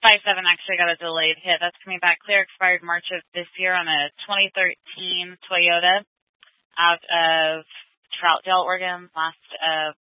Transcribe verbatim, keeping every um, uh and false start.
five seven actually got a delayed hit. That's coming back clear, expired March of this year on a twenty thirteen Toyota out of Troutdale, Oregon. Last uh,